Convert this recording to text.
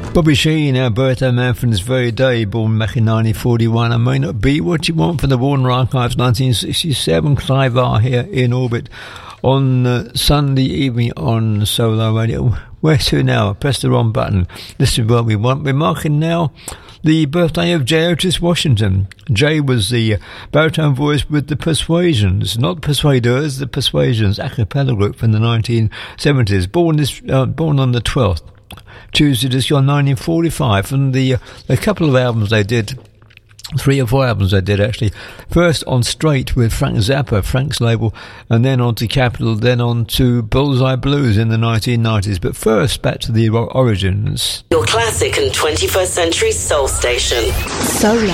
Bobby Sheen, our birthday man from this very day, born back in 1941. I may not be what you want from the Warner Archives, 1967. Clive R here in orbit on Sunday evening on Solo Radio. Where to now? Press the wrong button. This is what we want. We're marking now the birthday of J. Otis Washington. Jay was the baritone voice with the Persuasions, not Persuaders, the Persuasions, a cappella group from the 1970s. Born on the 12th. Tuesday, this year, 1945, and the couple of albums they did, 3 or 4 albums they did actually. First on Straight with Frank Zappa, Frank's label, and then on to Capitol, then on to Bullseye Blues in the 1990s. But first, back to the origins. Your classic and 21st century soul station. Soul.